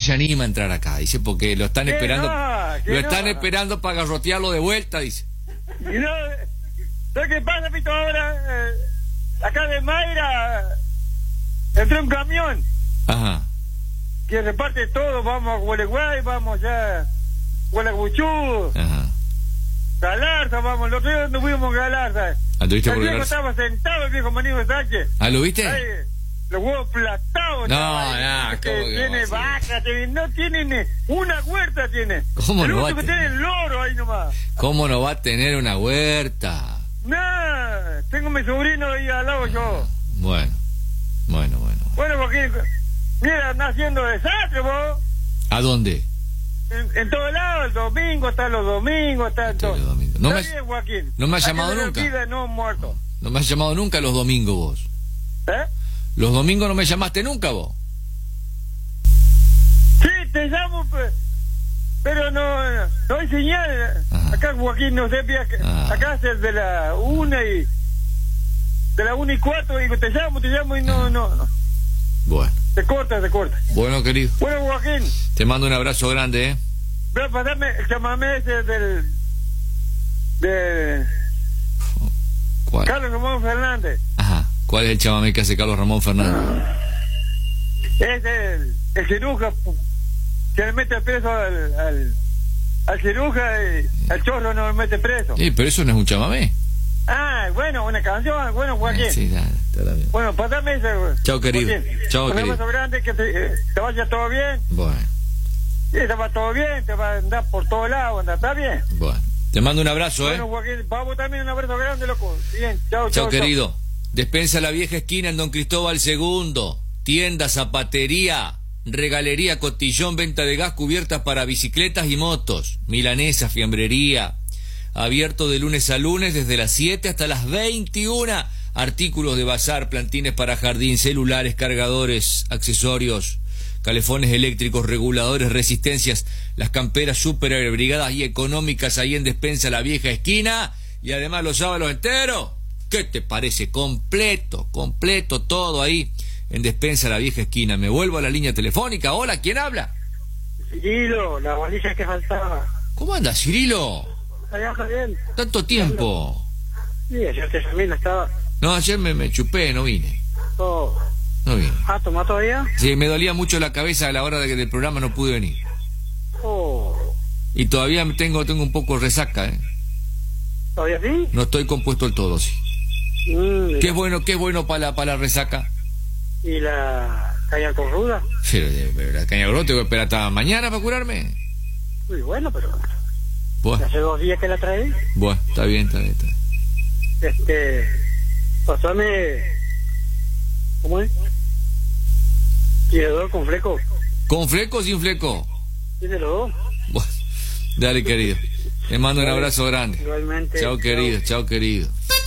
se anima a entrar acá, dice, porque lo están esperando, que lo están no. esperando para garrotearlo de vuelta, dice. Y no, ¿sabes qué pasa, Pito? Ahora, acá de Mayra, entró un camión Ajá. que reparte todo. Vamos a Gualeguay, vamos ya a Gualeguaychú, Ajá. Galarza, vamos. El otro día nos fuimos a Galarza. ¿Anduviste El por viejo Galarza? estaba sentado, el viejo Maníbal Sánchez. ¿Ah, lo viste? Ay, los huevos plastados. No, estaba ahí, no, ¿cómo que tiene va a vaca, no tiene ni una huerta, tiene. ¿Cómo el no va único a que tener? tiene el loro ahí nomás. ¿Cómo no va a tener una huerta? No, tengo mi sobrino ahí al lado yo. Bueno. Bueno, Joaquín, mira, anda haciendo desastre, vos. ¿A dónde? En todos lados, el domingo, están los domingos, está todo. Los domingos. No Está me- bien, Joaquín. no me has Hay que llamado tener nunca. vida, no muerto. No me has llamado nunca los domingos vos. ¿Eh? Los domingos no me llamaste nunca vos. Sí, te llamo, pero no hay señal. Ajá. Acá, Joaquín, no sé, Ah. acá es el de la 1:04, digo, te llamo y no. Bueno. Te corta. Bueno, querido. Bueno, Joaquín, Te mando un abrazo grande, ve a pasarme el chamamé ese de ¿Cuál? Carlos Ramón Fernández. Ajá. ¿Cuál es el chamamé que hace Carlos Ramón Fernández? Es el ciruja que le mete preso al ciruja y al chorro no le mete preso. Sí, pero eso no es un chamamé. Ah, bueno, una canción, bueno, Joaquín. Sí, dale, está bien. Bueno, pasame ese. Chao, querido. Joaquín. Chao, Un querido. abrazo grande, que te vaya todo bien. Bueno. Sí, te va todo bien, te va a andar por todos lados, está bien. Bueno. Te mando un abrazo, Bueno, Joaquín, vamos también un abrazo grande, loco. Bien, chao. Chao, querido. Despensa La Vieja Esquina en Don Cristóbal II. Tienda, zapatería, regalería, cotillón, venta de gas, cubiertas para bicicletas y motos. Milanesa, fiambrería. Abierto de lunes a lunes desde las 7 hasta las 21. Artículos de bazar, plantines para jardín, celulares, cargadores, accesorios, calefones eléctricos, reguladores, resistencias, las camperas super abrigadas y económicas ahí en Despensa La Vieja Esquina. Y además los sábados enteros. ¿Qué te parece? Completo todo ahí en Despensa La Vieja Esquina. Me vuelvo a la línea telefónica. Hola, ¿quién habla? Cirilo, la bolilla que faltaba. ¿Cómo andas, Cirilo? Allá, Javier. Tanto tiempo. Sí, ayer te llamé, no estaba. No, ayer me chupé, no vine. Oh. No vine. Ah, ¿tomás todavía? Sí, me dolía mucho la cabeza a la hora del programa, no pude venir. Oh. Y todavía tengo un poco de resaca, ¿eh? ¿Todavía sí? No estoy compuesto del todo, sí. Qué es bueno para la resaca. ¿Y la caña con ruda? Pero la caña tengo que esperar hasta mañana para curarme. Muy bueno, pero Bueno, hace 2 días que la traí. bueno, está bien. Pasame, ¿cómo es? Tirador con fleco. ¿Con fleco o sin fleco? Sí, de los dos. Bueno, dale, querido. Te mando un abrazo grande. Igualmente. Chao, querido.